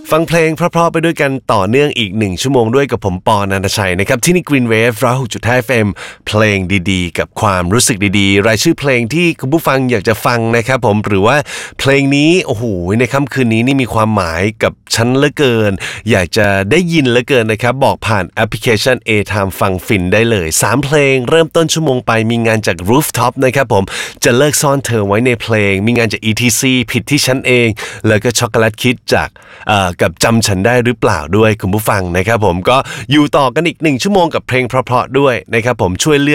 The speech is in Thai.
ฟังเพลงเพราะๆไปด้วยกันต่อเนื่องอีก1ชั่วโมงด้วยกับผมปอนันทชัยนะครับที่นี่ Green Wave 106.5 FM เพลงดีๆกับความรู้สึกดีๆรายชื่อเพลงที่คุณผู้ฟังอยากจะฟังนะครับผมหรือว่าเพลงนี้โอ้โหในค่ำคืนนี้นี่มีความหมายกับฉันเหลือเกินอยากจะได้ยินเหลือเกินนะครับบอกผ่านแอปพลิเคชัน A-Time ฟังฟินได้เลย3เพลงเริ่มต้นชั่วโมงไปมีงานจาก Rooftop นะครับผมจะเลิกซ่อนเธอไว้ในเพลงมีงานจาก ETC ผิดที่ฉันเองแล้วก็ช็อกโกแลตคิดจากกับจำฉันได้หรือเปล่าด้วยคุณผู้ฟังนะครับผมก็อยู่ต่อกันอีก1ชั่วโมงกับเพลงเพราะๆด้วยนะครับผมช่วยเลือก